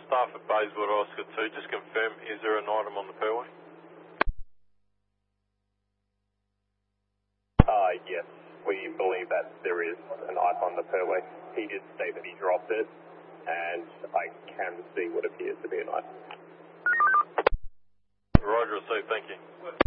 staff at Bayswater Oscar 2, just confirm, is there an item on the Purway? Yes, we believe that there is an item on the Purway. He did state that he dropped it, and I can see what appears to be an item. Roger, received, thank you.